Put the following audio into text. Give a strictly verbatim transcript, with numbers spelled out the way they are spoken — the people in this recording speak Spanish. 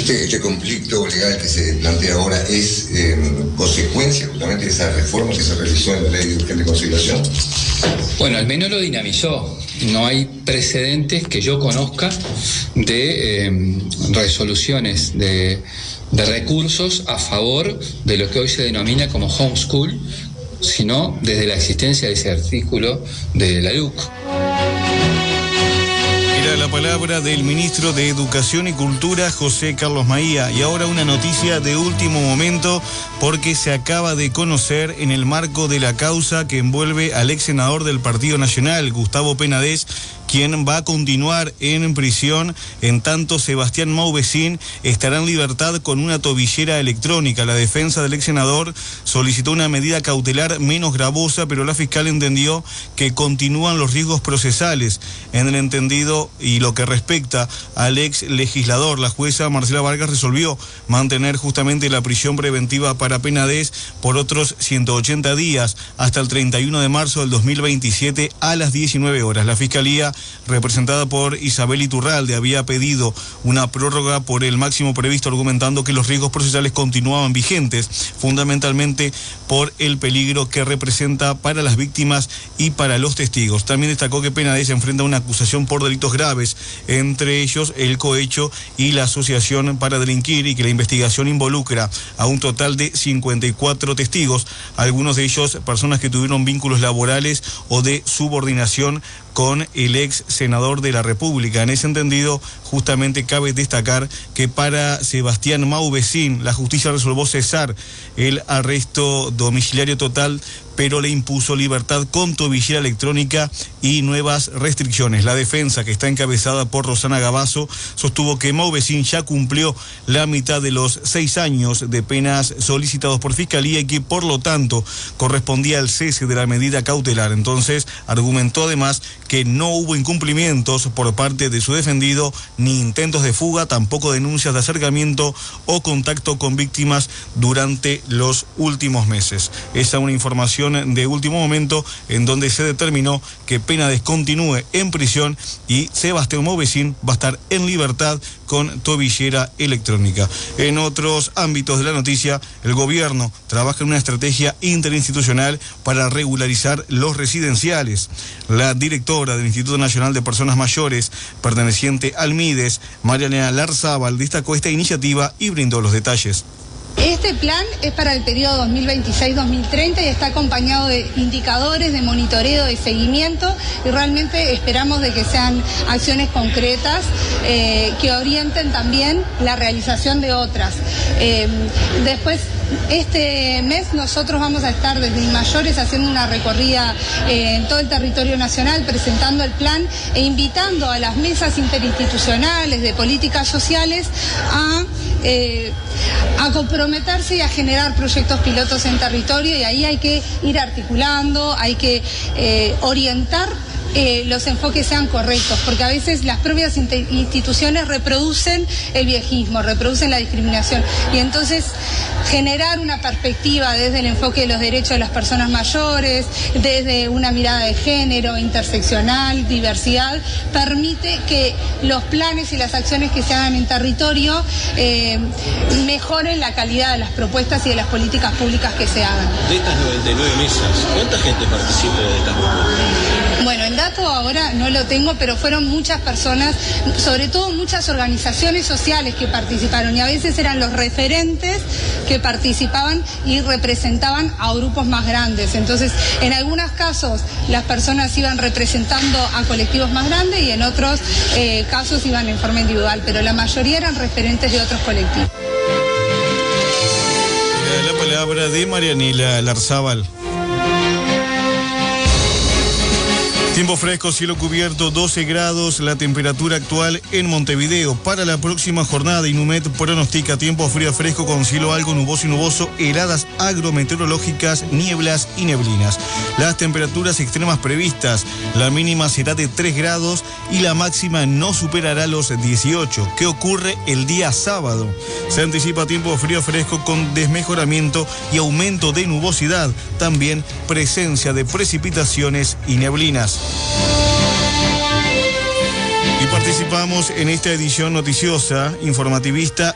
Este, este conflicto legal que se plantea ahora es eh, consecuencia justamente de esa reforma que se realizó en la ley de urgente consideración. Bueno, al menos lo dinamizó. No hay precedentes que yo conozca de eh, resoluciones de, de recursos a favor de lo que hoy se denomina como homeschool, sino desde la existencia de ese artículo de la L U C. Era la palabra del ministro de Educación y Cultura, José Carlos Maía. Y ahora una noticia de último momento, porque se acaba de conocer en el marco de la causa que envuelve al ex senador del Partido Nacional, Gustavo Penades, quien va a continuar en prisión, en tanto Sebastián Mauvecín estará en libertad con una tobillera electrónica. La defensa del ex senador solicitó una medida cautelar menos gravosa, pero la fiscal entendió que continúan los riesgos procesales. En el entendido y lo que respecta al ex legislador, la jueza Marcela Vargas resolvió mantener justamente la prisión preventiva para Penades por otros ciento ochenta días, hasta el treinta y uno de marzo del dos mil veintisiete a las diecinueve horas. La fiscalía, representada por Isabel Iturralde, había pedido una prórroga por el máximo previsto, argumentando que los riesgos procesales continuaban vigentes, fundamentalmente por el peligro que representa para las víctimas y para los testigos. También destacó que Penades enfrenta una acusación por delitos graves, entre ellos el cohecho y la asociación para delinquir, y que la investigación involucra a un total de cincuenta y cuatro testigos, algunos de ellos personas que tuvieron vínculos laborales o de subordinación con el ex senador de la República. En ese entendido, justamente cabe destacar que para Sebastián Mauvecín, la justicia resolvió cesar el arresto domiciliario total, pero le impuso libertad con tobillera electrónica y nuevas restricciones. La defensa, que está encabezada por Rosana Gabazo, sostuvo que Mauvecín ya cumplió la mitad de los seis años de penas solicitados por Fiscalía y que, por lo tanto, correspondía al cese de la medida cautelar. Entonces, argumentó además que no hubo incumplimientos por parte de su defendido, ni intentos de fuga, tampoco denuncias de acercamiento o contacto con víctimas durante los últimos meses. Esa es una información de último momento en donde se determinó que Penades continúe en prisión y Sebastián Mauvecín va a estar en libertad con tobillera electrónica. En otros ámbitos de la noticia, el gobierno trabaja en una estrategia interinstitucional para regularizar los residenciales. La directora del Instituto Nacional de Personas Mayores, perteneciente al MIDES, Mariana Larzábal, destacó esta iniciativa y brindó los detalles. Este plan es para el periodo dos mil veintiséis dos mil treinta y está acompañado de indicadores, de monitoreo, de seguimiento, y realmente esperamos de que sean acciones concretas eh, que orienten también la realización de otras. Eh, después, este mes nosotros vamos a estar desde Mayores haciendo una recorrida eh, en todo el territorio nacional, presentando el plan e invitando a las mesas interinstitucionales de políticas sociales a Eh, a comprometerse y a generar proyectos pilotos en territorio, y ahí hay que ir articulando, hay que eh, orientar eh, los enfoques sean correctos, porque a veces las propias instituciones reproducen el viejismo, reproducen la discriminación, y entonces generar una perspectiva desde el enfoque de los derechos de las personas mayores, desde una mirada de género, interseccional, diversidad, permite que los planes y las acciones que se hagan en territorio eh, mejoren la calidad de las propuestas y de las políticas públicas que se hagan. De estas noventa y nueve mesas, ¿cuánta gente participa de estas propuestas? Bueno, el dato ahora no lo tengo, pero fueron muchas personas, sobre todo muchas organizaciones sociales que participaron, y a veces eran los referentes que participaban y representaban a grupos más grandes. Entonces, en algunos casos las personas iban representando a colectivos más grandes y en otros eh, casos iban en forma individual, pero la mayoría eran referentes de otros colectivos. La palabra de Marianela Larzábal. Tiempo fresco, cielo cubierto, doce grados, la temperatura actual en Montevideo. Para la próxima jornada, Inumet pronostica tiempo frío fresco con cielo algo nuboso y nuboso, heladas agrometeorológicas, nieblas y neblinas. Las temperaturas extremas previstas, la mínima será de tres grados y la máxima no superará los dieciocho. ¿Qué ocurre el día sábado? Se anticipa tiempo frío fresco con desmejoramiento y aumento de nubosidad, también presencia de precipitaciones y neblinas. Y participamos en esta edición noticiosa, informativista